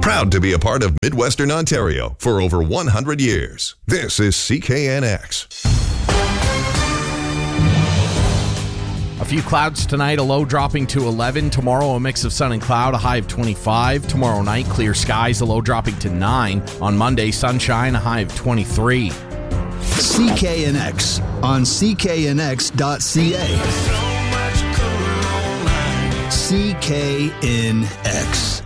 Proud to be a part of Midwestern Ontario for over 100 years. This is CKNX. A few clouds tonight, a low dropping to 11. Tomorrow, a mix of sun and cloud, a high of 25. Tomorrow night, clear skies, a low dropping to 9. On Monday, sunshine, a high of 23. CKNX on cknx.ca. CKNX.